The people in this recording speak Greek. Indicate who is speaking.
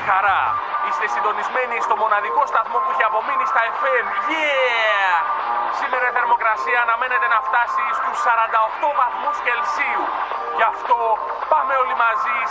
Speaker 1: χαρά. Είστε συντονισμένοι στο μοναδικό σταθμό που έχει απομείνει στα FM. Yeah! Σήμερα η θερμοκρασία αναμένεται να φτάσει στους 48 βαθμούς Κελσίου. Γι' αυτό πάμε όλοι μαζί